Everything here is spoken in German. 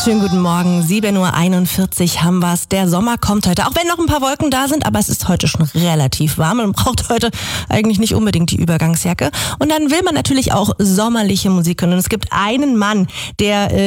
Schönen guten Morgen, 7:41 Uhr haben wir's. Der Sommer kommt heute, auch wenn noch ein paar Wolken da sind, aber es ist heute schon relativ warm. Man braucht heute eigentlich nicht unbedingt die Übergangsjacke. Und dann will man natürlich auch sommerliche Musik hören. Und es gibt einen Mann, der